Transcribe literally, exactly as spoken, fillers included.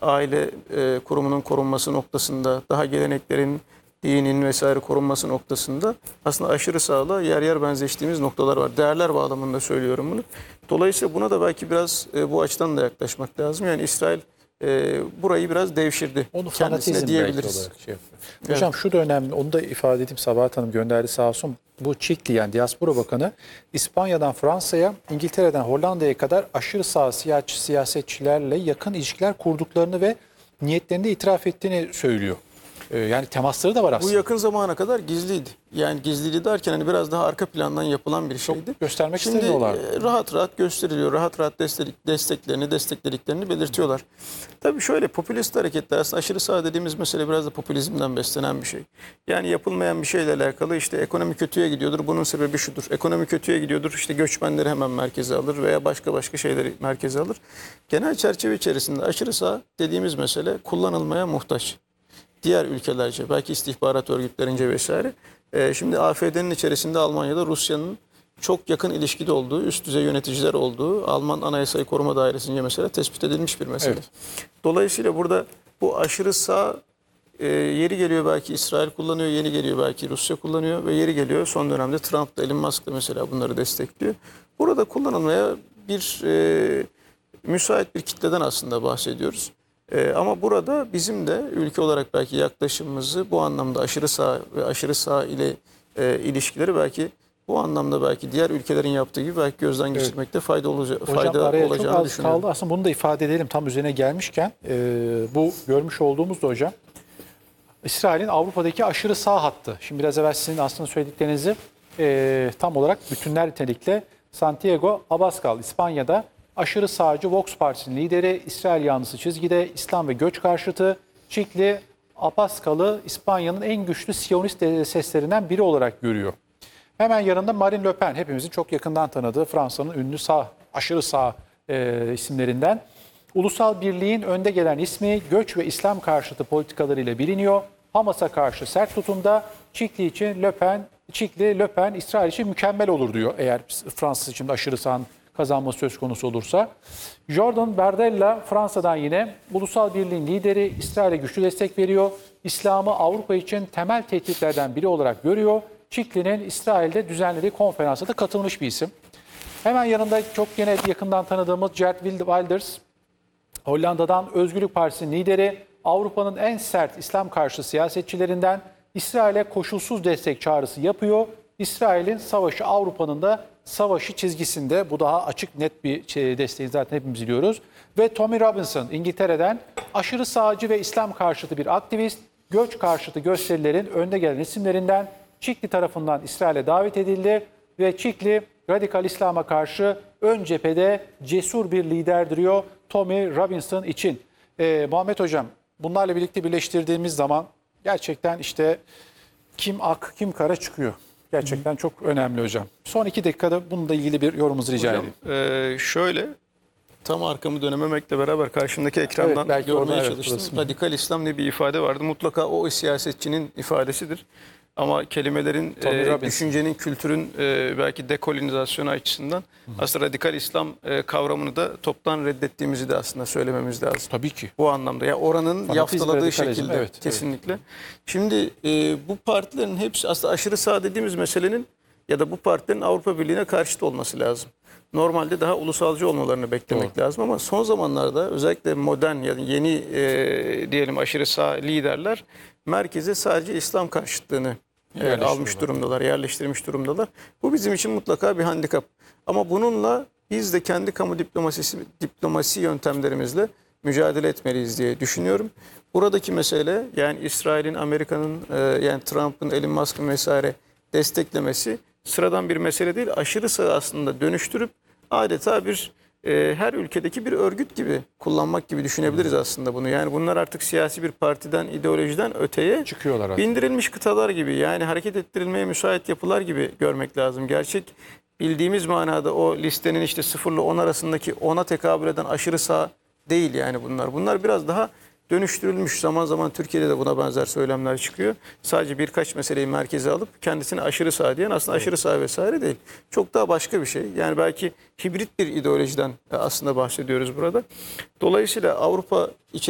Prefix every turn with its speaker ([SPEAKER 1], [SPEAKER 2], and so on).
[SPEAKER 1] aile e, kurumunun korunması noktasında, daha geleneklerin, dinin vesaire korunması noktasında aslında aşırı sağla yer yer benzeştiğimiz noktalar var. Değerler bağlamında söylüyorum bunu. Dolayısıyla buna da belki biraz e, bu açıdan da yaklaşmak lazım. Yani İsrail e, burayı biraz devşirdi.
[SPEAKER 2] Onu
[SPEAKER 1] Kendisine
[SPEAKER 2] fanatizm
[SPEAKER 1] diyebiliriz.
[SPEAKER 2] belki olarak şey yapıyor. Hocam şu da önemli, onu da ifade edeyim, Sabahat Hanım gönderdi sağ olsun. Bu Çikli yani Diaspora Bakanı İspanya'dan Fransa'ya, İngiltere'den Hollanda'ya kadar aşırı sağ siyasi siyasetçilerle yakın ilişkiler kurduklarını ve niyetlerini de itiraf ettiğini söylüyor. Ee, yani temasları da var aslında.
[SPEAKER 1] Bu yakın zamana kadar gizliydi. Yani gizliydi derken hani biraz daha arka plandan yapılan bir şeydi.
[SPEAKER 2] Çok göstermek
[SPEAKER 1] Şimdi
[SPEAKER 2] istemiyorlar.
[SPEAKER 1] e, rahat rahat gösteriliyor. Rahat rahat destek, desteklerini, desteklediklerini belirtiyorlar. Tabii şöyle popülist hareketler, aslında aşırı sağ dediğimiz mesele biraz da popülizmden beslenen bir şey. Yani yapılmayan bir şeyle alakalı, işte ekonomi kötüye gidiyordur, bunun sebebi şudur. Ekonomi kötüye gidiyordur, işte göçmenleri hemen merkeze alır veya başka başka şeyleri merkeze alır. Genel çerçeve içerisinde aşırı sağ dediğimiz mesele kullanılmaya muhtaç. Diğer ülkelerce, belki istihbarat örgütlerince vesaire. Ee, şimdi A F D'nin içerisinde Almanya'da Rusya'nın çok yakın ilişkide olduğu, üst düzey yöneticiler olduğu Alman Anayasayı Koruma Dairesi'nce mesela tespit edilmiş bir mesele.
[SPEAKER 2] Evet.
[SPEAKER 1] Dolayısıyla burada bu aşırı sağ e, yeri geliyor belki İsrail kullanıyor, yeni geliyor belki Rusya kullanıyor ve yeri geliyor son dönemde Trump da Elon Musk da mesela bunları destekliyor. Burada kullanılmaya bir e, müsait bir kitleden aslında bahsediyoruz. Ee, ama burada bizim de ülke olarak belki yaklaşımımızı bu anlamda aşırı sağ ve aşırı sağ ile e, ilişkileri belki bu anlamda belki diğer ülkelerin yaptığı gibi belki gözden geçirmekte evet. fayda, olaca
[SPEAKER 2] Hocam,
[SPEAKER 1] fayda
[SPEAKER 2] araya
[SPEAKER 1] olacağını
[SPEAKER 2] çok az
[SPEAKER 1] düşünüyorum.
[SPEAKER 2] kaldı. Aslında bunu da ifade edelim tam üzerine gelmişken. E, bu görmüş olduğumuz da hocam İsrail'in Avrupa'daki aşırı sağ hattı. Şimdi biraz evvel sizin aslında söylediklerinizi e, tam olarak bütünler nitelikle Santiago Abascal İspanya'da aşırı sağcı Vox Partisi'nin lideri, İsrail yanlısı çizgide, İslam ve göç karşıtı, Çikli Abascal'ı İspanya'nın en güçlü Siyonist seslerinden biri olarak görüyor. Hemen yanında Marine Le Pen, hepimizin çok yakından tanıdığı Fransa'nın ünlü sağ, aşırı sağ e, isimlerinden. Ulusal Birliğin önde gelen ismi, göç ve İslam karşıtı politikalarıyla biliniyor. Hamas'a karşı sert tutumda, Çikli için Le Pen, Çikli Le Pen İsrail için mükemmel olur diyor eğer Fransız için aşırı sağın kazanması söz konusu olursa. Jordan Bardella Fransa'dan yine Ulusal Birliğin lideri, İsrail'e güçlü destek veriyor. İslam'ı Avrupa için temel tehditlerden biri olarak görüyor. Çikli'nin İsrail'de düzenlediği konferansa da katılmış bir isim. Hemen yanında çok yine yakından tanıdığımız Geert Wilders, Hollanda'dan Özgürlük Partisi'nin lideri, Avrupa'nın en sert İslam karşıtı siyasetçilerinden, İsrail'e koşulsuz destek çağrısı yapıyor. İsrail'in savaşı Avrupa'nın da savaşı çizgisinde, bu daha açık net bir desteği zaten hepimiz biliyoruz. Ve Tommy Robinson İngiltere'den aşırı sağcı ve İslam karşıtı bir aktivist, göç karşıtı gösterilerin önde gelen isimlerinden, Çikli tarafından İsrail'e davet edildi ve Çikli radikal İslam'a karşı ön cephede cesur bir lider diyor Tommy Robinson için. Ee, Muhammed Hocam, bunlarla birlikte birleştirdiğimiz zaman gerçekten işte kim ak kim kara çıkıyor. Gerçekten çok önemli hocam. Son iki dakikada bununla ilgili bir yorumunuzu rica
[SPEAKER 1] hocam,
[SPEAKER 2] edeyim.
[SPEAKER 1] E, şöyle tam arkamı dönememekle beraber karşımdaki ekrandan
[SPEAKER 2] evet,
[SPEAKER 1] görmeye
[SPEAKER 2] orada,
[SPEAKER 1] çalıştım.
[SPEAKER 2] evet,
[SPEAKER 1] Radikal İslam diye bir ifade vardı. Mutlaka o siyasetçinin ifadesidir. Ama kelimelerin, e, düşüncenin, kültürün e, belki dekolonizasyonu açısından Hı. aslında radikal İslam e, kavramını da toptan reddettiğimizi de aslında söylememiz lazım.
[SPEAKER 2] Tabii ki.
[SPEAKER 1] Bu anlamda. Ya oranın Fanatizm, yaftaladığı şekilde evet, kesinlikle. Evet. Şimdi e, bu partilerin hepsi aslında aşırı sağ dediğimiz meselenin ya da bu partilerin Avrupa Birliği'ne karşıt olması lazım. Normalde daha ulusalcı olmalarını beklemek Doğru. lazım ama son zamanlarda özellikle modern ya da yeni e, diyelim aşırı sağ liderler merkeze sadece İslam karşıtlığını e, almış durumdalar, yerleştirmiş durumdalar. Bu bizim için mutlaka bir handikap. Ama bununla biz de kendi kamu diplomasisi, diplomasi yöntemlerimizle mücadele etmeliyiz diye düşünüyorum. Buradaki mesele yani İsrail'in, Amerika'nın, e, yani Trump'ın, Elon Musk'ın vesaire desteklemesi sıradan bir mesele değil. Aşırı sağ aslında dönüştürüp adeta bir e, her ülkedeki bir örgüt gibi kullanmak gibi düşünebiliriz aslında bunu. Yani bunlar artık siyasi bir partiden, ideolojiden öteye çıkıyorlar artık. Bindirilmiş kıtalar gibi, yani hareket ettirilmeye müsait yapılar gibi görmek lazım. Gerçek bildiğimiz manada o listenin işte sıfırla on arasındaki ona tekabül eden aşırı sağ değil yani bunlar. Bunlar biraz daha dönüştürülmüş. Zaman zaman Türkiye'de de buna benzer söylemler çıkıyor. Sadece birkaç meseleyi merkeze alıp kendisini aşırı sağ diyen aslında aşırı sağ vesaire değil. Çok daha başka bir şey. Yani belki hibrit bir ideolojiden aslında bahsediyoruz burada. Dolayısıyla Avrupa içerisinde